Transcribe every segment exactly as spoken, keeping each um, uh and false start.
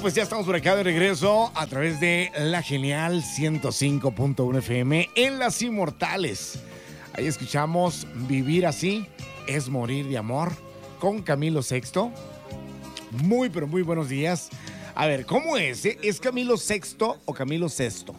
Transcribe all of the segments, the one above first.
pues ya estamos por acá de regreso a través de la genial ciento cinco punto uno F M en Las Inmortales. Ahí escuchamos Vivir Así es Morir de Amor con Camilo Sexto. Muy, pero muy buenos días. A ver, ¿cómo es? Eh? ¿Es Camilo Sexto o Camilo Sexto?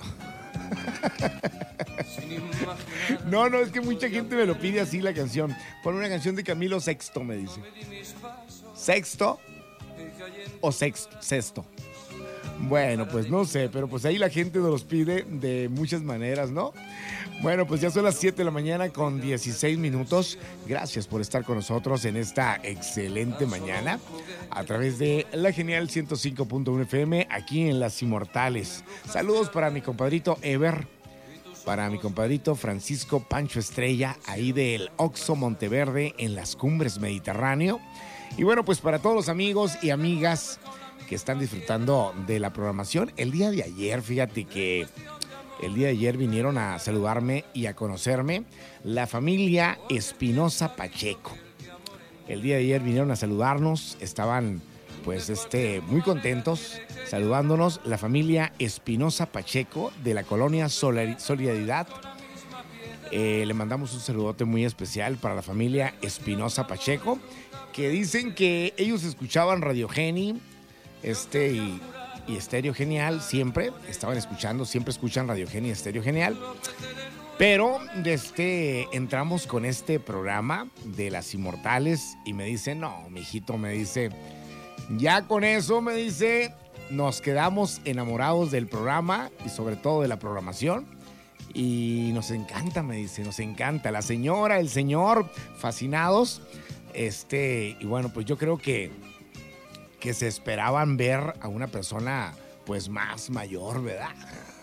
No, no, es que mucha gente me lo pide así la canción. Pon una canción de Camilo Sexto, me dice. ¿Sexto o sexto, sexto? Bueno, pues no sé, pero pues ahí la gente nos los pide de muchas maneras, ¿no? Bueno, pues ya son las siete de la mañana con dieciséis minutos. Gracias por estar con nosotros en esta excelente mañana a través de la genial ciento cinco punto uno F M aquí en Las Inmortales. Saludos para mi compadrito Ever, para mi compadrito Francisco Pancho Estrella, ahí del Oxxo Monteverde en las Cumbres Mediterráneo. Y bueno, pues para todos los amigos y amigas que están disfrutando de la programación. El día de ayer, fíjate que el día de ayer vinieron a saludarme y a conocerme la familia Espinosa Pacheco. El día de ayer vinieron a saludarnos, estaban pues este, muy contentos saludándonos la familia Espinosa Pacheco de la colonia Solidaridad. Eh, le mandamos un saludote muy especial para la familia Espinosa Pacheco, que dicen que ellos escuchaban Radio Geni este, y, y Estéreo Genial siempre, estaban escuchando, siempre escuchan Radio Geni y Estéreo Genial, pero este, entramos con este programa de Las Inmortales y me dice, no, mijito, me dice, ya con eso, me dice, nos quedamos enamorados del programa y sobre todo de la programación. Y nos encanta, me dice, nos encanta. La señora, el señor, fascinados. Este, y bueno, pues yo creo que, que se esperaban ver a una persona, pues, más mayor, ¿verdad?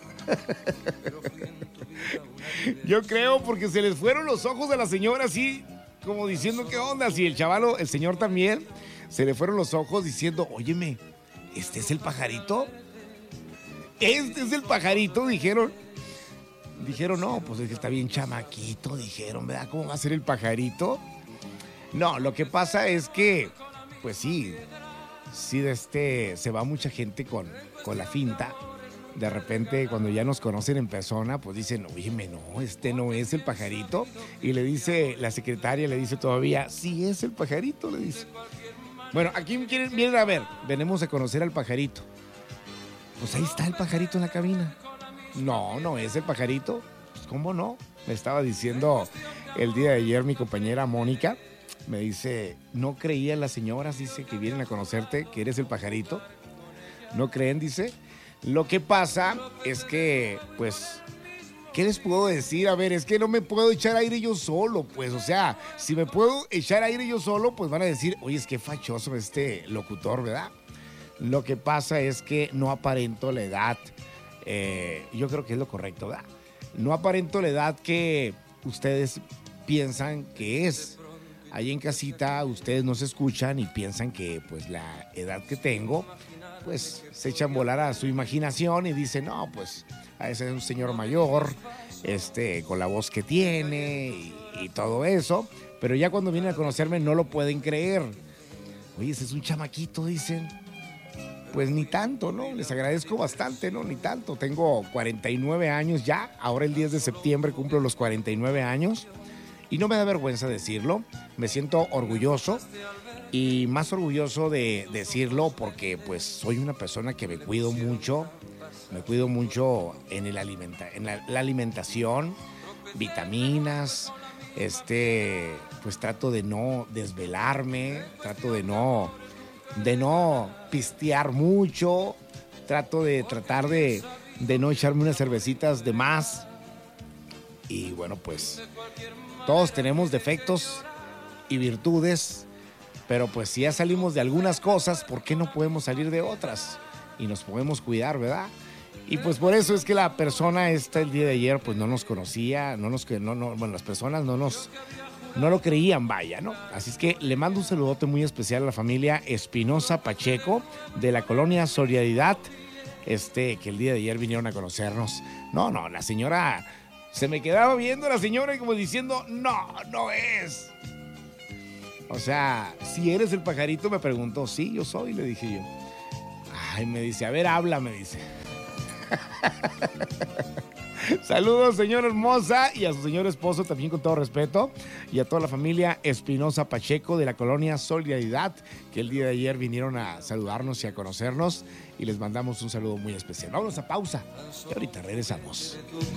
Yo creo, porque se les fueron los ojos a la señora así, como diciendo, ¿qué onda? Si el chavalo, el señor también, se le fueron los ojos diciendo, óyeme, ¿este es el pajarito? ¿Este es el pajarito? Dijeron. Dijeron, no, pues es que está bien chamaquito, dijeron, ¿verdad? ¿Cómo va a ser el pajarito? No, lo que pasa es que, pues sí, sí de este, se va mucha gente con, con la finta. De repente, cuando ya nos conocen en persona, pues dicen, óyeme, no, este no es el pajarito. Y le dice, la secretaria le dice todavía, sí es el pajarito, le dice. Bueno, aquí vienen, vienen a ver, venimos a conocer al pajarito. Pues ahí está el pajarito en la cabina. No, no es el pajarito. Pues, ¿cómo no? Me estaba diciendo el día de ayer mi compañera Mónica. Me dice, no creían las señoras, dice, que vienen a conocerte, que eres el pajarito. ¿No creen? Dice. Lo que pasa es que, pues, ¿qué les puedo decir? A ver, es que no me puedo echar aire yo solo, pues. O sea, si me puedo echar aire yo solo, pues van a decir, oye, es que fachoso este locutor, ¿verdad? Lo que pasa es que no aparento la edad. Eh, yo creo que es lo correcto, ¿verdad? No aparento la edad que ustedes piensan que es. Ahí en casita ustedes nos escuchan y piensan que pues la edad que tengo, pues se echan volar a su imaginación y dicen, no, pues a ese es un señor mayor, este, con la voz que tiene y, y todo eso. Pero ya cuando vienen a conocerme no lo pueden creer. Oye, ese es un chamaquito, dicen. Pues ni tanto, ¿no? Les agradezco bastante, ¿no? Ni tanto. Tengo cuarenta y nueve años ya. Ahora el diez de septiembre cumplo los cuarenta y nueve años. Y no me da vergüenza decirlo. Me siento orgulloso. Y más orgulloso de decirlo porque, pues, soy una persona que me cuido mucho. Me cuido mucho en, el alimenta en la, la alimentación, vitaminas. Este, pues trato de no desvelarme. Trato de no... de no pistear mucho, trato de tratar de, de no echarme unas cervecitas de más. Y bueno, pues todos tenemos defectos y virtudes, pero pues si ya salimos de algunas cosas, ¿por qué no podemos salir de otras? Y nos podemos cuidar, ¿verdad? Y pues por eso es que la persona esta el día de ayer pues no nos conocía, no nos, no, no, bueno, las personas no nos... no lo creían, vaya, ¿no? Así es que le mando un saludote muy especial a la familia Espinosa Pacheco de la colonia Solidaridad, este, que el día de ayer vinieron a conocernos. No, no, la señora, se me quedaba viendo la señora y como diciendo, no, no es. O sea, si eres el pajarito, me preguntó, sí, yo soy, le dije yo. Ay, me dice, a ver, habla, me dice. Saludos, señora hermosa, y a su señor esposo también con todo respeto, y a toda la familia Espinosa Pacheco de la colonia Solidaridad, que el día de ayer vinieron a saludarnos y a conocernos, y les mandamos un saludo muy especial. Vámonos a pausa y ahorita regresamos.